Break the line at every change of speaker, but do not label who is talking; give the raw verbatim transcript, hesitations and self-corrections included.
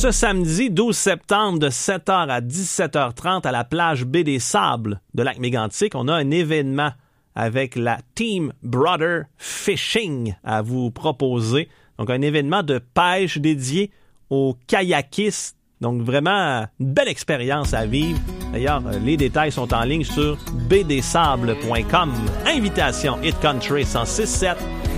ce samedi douze septembre de sept heures à dix-sept heures trente à la plage Baie des Sables de Lac-Mégantic, on a un événement avec la Team Brother Fishing à vous proposer. Donc, un événement de pêche dédié aux kayakistes. Donc, vraiment, une belle expérience à vivre. D'ailleurs, les détails sont en ligne sur baie des sables point com. Invitation Hit Country cent six sept